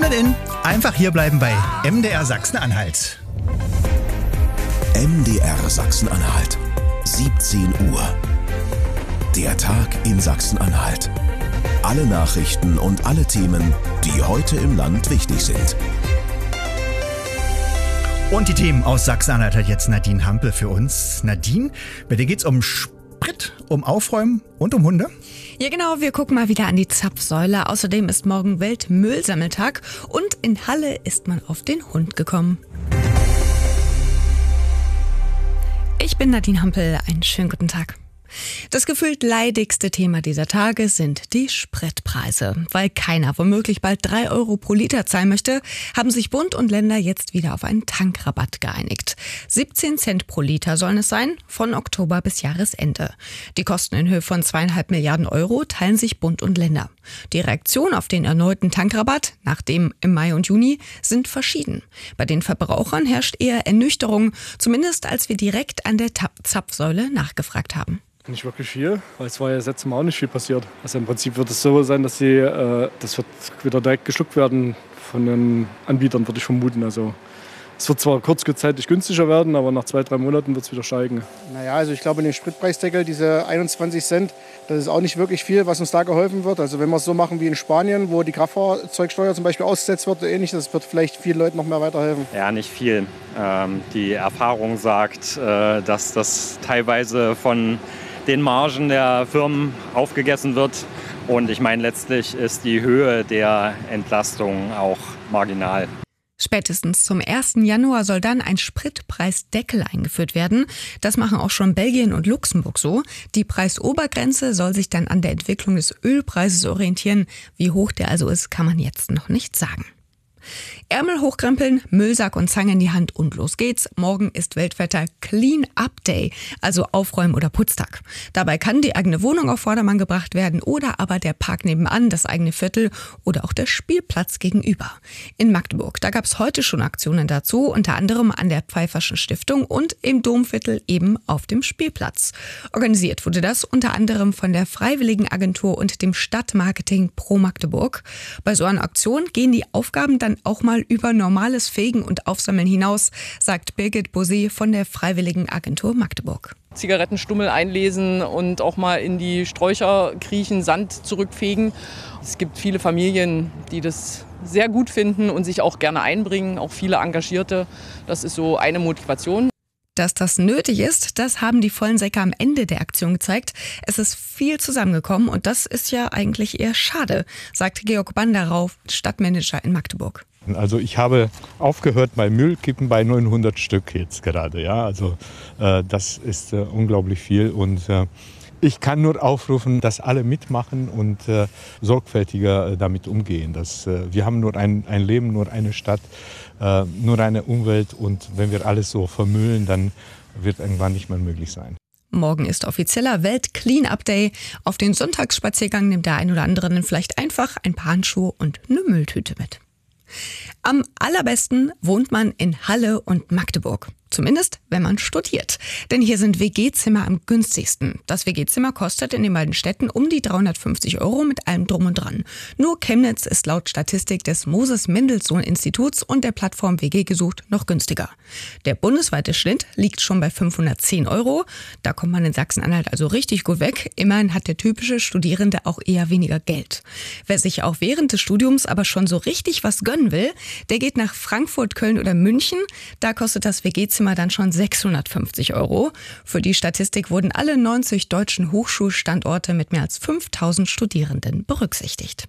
Tune in. Einfach hierbleiben bei MDR Sachsen-Anhalt. MDR Sachsen-Anhalt. 17 Uhr. Der Tag in Sachsen-Anhalt. Alle Nachrichten und alle Themen, die heute im Land wichtig sind. Und die Themen aus Sachsen-Anhalt hat jetzt Nadine Hampel für uns. Nadine, bei dir geht's um Sprit, um Aufräumen und um Hunde? Ja genau, wir gucken mal wieder an die Zapfsäule. Außerdem ist morgen Weltmüllsammeltag und in Halle ist man auf den Hund gekommen. Ich bin Nadine Hampel, einen schönen guten Tag. Das gefühlt leidigste Thema dieser Tage sind die Spritpreise. Weil keiner womöglich bald 3 Euro pro Liter zahlen möchte, haben sich Bund und Länder jetzt wieder auf einen Tankrabatt geeinigt. 17 Cent pro Liter sollen es sein, von Oktober bis Jahresende. Die Kosten in Höhe von 2,5 Milliarden Euro teilen sich Bund und Länder. Die Reaktion auf den erneuten Tankrabatt, nach dem im Mai und Juni, sind verschieden. Bei den Verbrauchern herrscht eher Ernüchterung, zumindest als wir direkt an der Zapfsäule nachgefragt haben. Nicht wirklich viel, weil es war ja das letzte Mal auch nicht viel passiert. Also im Prinzip wird es so sein, dass das wird wieder direkt geschluckt werden von den Anbietern, würde ich vermuten. Also es wird zwar kurzzeitig günstiger werden, aber nach 2-3 Monaten wird es wieder steigen. Naja, also ich glaube, in den Spritpreisdeckel, diese 21 Cent, das ist auch nicht wirklich viel, was uns da geholfen wird. Also wenn wir es so machen wie in Spanien, wo die Kraftfahrzeugsteuer zum Beispiel ausgesetzt wird oder ähnlich, das wird vielleicht vielen Leuten noch mehr weiterhelfen. Ja, nicht viel. Die Erfahrung sagt, dass das teilweise von den Margen der Firmen aufgegessen wird. Und ich meine, letztlich ist die Höhe der Entlastung auch marginal. Spätestens zum 1. Januar soll dann ein Spritpreisdeckel eingeführt werden. Das machen auch schon Belgien und Luxemburg so. Die Preisobergrenze soll sich dann an der Entwicklung des Ölpreises orientieren. Wie hoch der also ist, kann man jetzt noch nicht sagen. Ärmel hochkrempeln, Müllsack und Zange in die Hand und los geht's. Morgen ist Weltwetter Clean Up Day, also Aufräumen- oder Putztag. Dabei kann die eigene Wohnung auf Vordermann gebracht werden oder aber der Park nebenan, das eigene Viertel oder auch der Spielplatz gegenüber. In Magdeburg, da gab's heute schon Aktionen dazu, unter anderem an der Pfeifferschen Stiftung und im Domviertel eben auf dem Spielplatz. Organisiert wurde das unter anderem von der Freiwilligenagentur und dem Stadtmarketing Pro Magdeburg. Bei so einer Aktion gehen die Aufgaben dann auch mal über normales Fegen und Aufsammeln hinaus, sagt Birgit Bosé von der Freiwilligenagentur Magdeburg. Zigarettenstummel einlesen und auch mal in die Sträucher kriechen, Sand zurückfegen. Es gibt viele Familien, die das sehr gut finden und sich auch gerne einbringen, auch viele Engagierte. Das ist so eine Motivation. Dass das nötig ist, das haben die vollen Säcke am Ende der Aktion gezeigt. Es ist viel zusammengekommen und das ist ja eigentlich eher schade, sagt Georg Banderau, Stadtmanager in Magdeburg. Also ich habe aufgehört bei Müllkippen bei 900 Stück jetzt gerade. Ja, also das ist unglaublich viel und ich kann nur aufrufen, dass alle mitmachen und sorgfältiger damit umgehen. Wir haben nur ein Leben, nur eine Stadt, nur eine Umwelt und wenn wir alles so vermüllen, dann wird irgendwann nicht mehr möglich sein. Morgen ist offizieller Welt-Clean-Up Day. Auf den Sonntagsspaziergang nimmt der ein oder andere dann vielleicht einfach ein paar Handschuhe und eine Mülltüte mit. Am allerbesten wohnt man in Halle und Magdeburg. Zumindest, wenn man studiert. Denn hier sind WG-Zimmer am günstigsten. Das WG-Zimmer kostet in den beiden Städten um die 350 € mit allem Drum und Dran. Nur Chemnitz ist laut Statistik des Moses-Mendelssohn-Instituts und der Plattform WG gesucht noch günstiger. Der bundesweite Schnitt liegt schon bei 510 €. Da kommt man in Sachsen-Anhalt also richtig gut weg. Immerhin hat der typische Studierende auch eher weniger Geld. Wer sich auch während des Studiums aber schon so richtig was gönnen will, der geht nach Frankfurt, Köln oder München. Da kostet das WG-Zimmer dann schon 650 €. Für die Statistik wurden alle 90 deutschen Hochschulstandorte mit mehr als 5000 Studierenden berücksichtigt.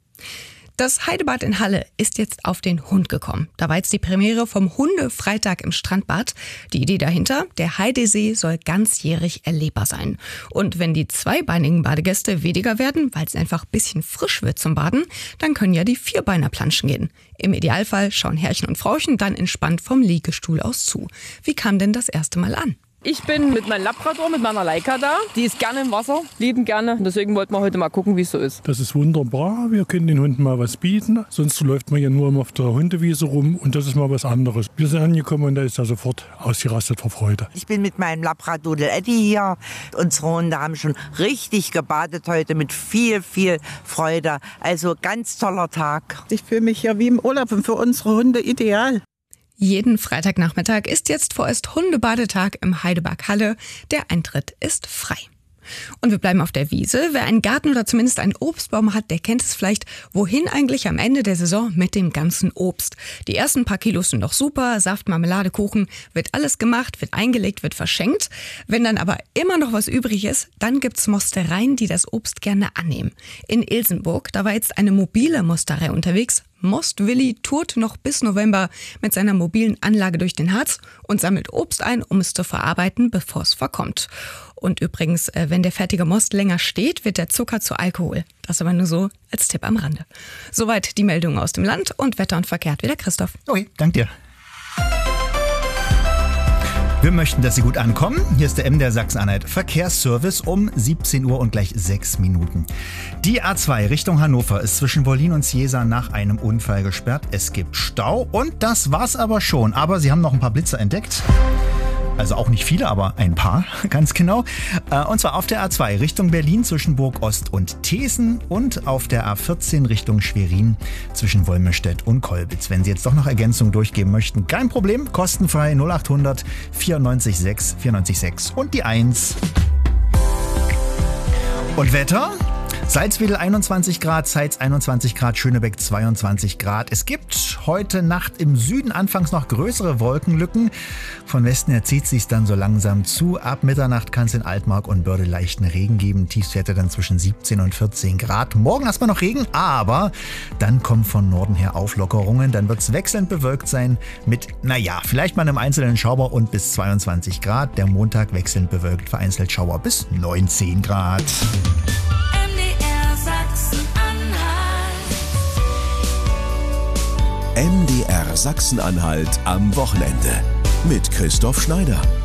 Das Heidebad in Halle ist jetzt auf den Hund gekommen. Da war jetzt die Premiere vom Hundefreitag im Strandbad. Die Idee dahinter, der Heidesee soll ganzjährig erlebbar sein. Und wenn die zweibeinigen Badegäste weniger werden, weil es einfach ein bisschen frisch wird zum Baden, dann können ja die Vierbeiner planschen gehen. Im Idealfall schauen Herrchen und Frauchen dann entspannt vom Liegestuhl aus zu. Wie kam denn das erste Mal an? Ich bin mit meinem Labrador, mit meiner Leica da. Die ist gerne im Wasser, lieben gerne. Deswegen wollten wir heute mal gucken, wie es so ist. Das ist wunderbar. Wir können den Hunden mal was bieten. Sonst läuft man ja nur immer auf der Hundewiese rum und das ist mal was anderes. Wir sind angekommen und da ist er sofort ausgerastet vor Freude. Ich bin mit meinem Labradodel Eddie hier. Unsere Hunde haben schon richtig gebadet heute mit viel, viel Freude. Also ganz toller Tag. Ich fühle mich ja wie im Urlaub und für unsere Hunde ideal. Jeden Freitagnachmittag ist jetzt vorerst Hundebadetag im Heidepark Halle. Der Eintritt ist frei. Und wir bleiben auf der Wiese. Wer einen Garten oder zumindest einen Obstbaum hat, der kennt es vielleicht. Wohin eigentlich am Ende der Saison mit dem ganzen Obst? Die ersten paar Kilos sind noch super. Saft, Marmelade, Kuchen, wird alles gemacht, wird eingelegt, wird verschenkt. Wenn dann aber immer noch was übrig ist, dann gibt's Mostereien, die das Obst gerne annehmen. In Ilsenburg, da war jetzt eine mobile Mosterei unterwegs. Most Willi tourt noch bis November mit seiner mobilen Anlage durch den Harz und sammelt Obst ein, um es zu verarbeiten, bevor es verkommt. Und übrigens, wenn der fertige Most länger steht, wird der Zucker zu Alkohol. Das aber nur so als Tipp am Rande. Soweit die Meldungen aus dem Land und Wetter und Verkehr hat wieder Christoph. Okay, danke dir. Wir möchten, dass Sie gut ankommen. Hier ist der MDR Sachsen-Anhalt Verkehrsservice um 17 Uhr und gleich 6 Minuten. Die A2 Richtung Hannover ist zwischen Wollin und Ciesa nach einem Unfall gesperrt. Es gibt Stau und das war's aber schon. Aber Sie haben noch ein paar Blitzer entdeckt. Also auch nicht viele, aber ein paar, ganz genau. Und zwar auf der A2 Richtung Berlin zwischen Burg Ost und Thesen und auf der A14 Richtung Schwerin zwischen Wolmirstedt und Kolbitz. Wenn Sie jetzt doch noch Ergänzungen durchgeben möchten, kein Problem, kostenfrei 0800 94 94 6 und die 1. Und Wetter? Salzwedel 21 Grad, Zeitz 21 Grad, Schönebeck 22 Grad. Es gibt heute Nacht im Süden anfangs noch größere Wolkenlücken. Von Westen her zieht es sich dann so langsam zu. Ab Mitternacht kann es in Altmark und Börde leichten Regen geben. Tiefstwerte dann zwischen 17 und 14 Grad. Morgen erstmal noch Regen, aber dann kommen von Norden her Auflockerungen. Dann wird es wechselnd bewölkt sein mit, vielleicht mal einem einzelnen Schauer und bis 22 Grad. Der Montag wechselnd bewölkt, vereinzelt Schauer bis 19 Grad. MDR Sachsen-Anhalt am Wochenende mit Christoph Schneider.